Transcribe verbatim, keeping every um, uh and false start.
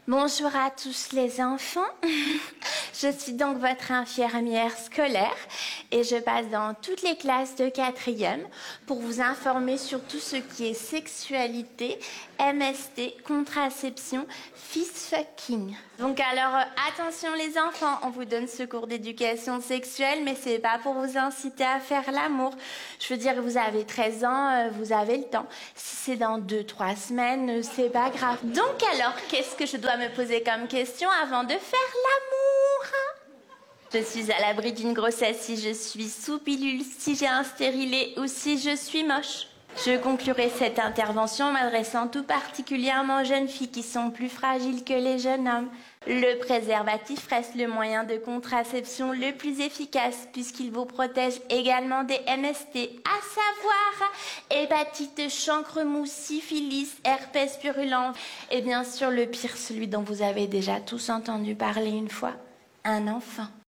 Bonjour à tous les enfants. Je suis donc votre infirmière scolaire et je passe dans toutes les classes de quatrième pour vous informer sur tout ce qui est sexualité, M S T, contraception, fist fucking. Donc alors euh, attention les enfants, on vous donne ce cours d'éducation sexuelle mais c'est pas pour vous inciter à faire l'amour. Je veux dire, vous avez treize ans, euh, vous avez le temps. Si c'est dans deux trois semaines, euh, c'est pas grave. Donc alors, qu'est-ce que je dois me poser comme question avant de faire l'amour? Je suis à l'abri d'une grossesse si je suis sous pilule, si j'ai un stérilet ou si je suis moche. Je conclurai cette intervention en m'adressant tout particulièrement aux jeunes filles qui sont plus fragiles que les jeunes hommes. Le préservatif reste le moyen de contraception le plus efficace puisqu'il vous protège également des M S T, à savoir hépatite, chancre mou, syphilis, herpès purulent et bien sûr le pire, celui dont vous avez déjà tous entendu parler une fois, un enfant.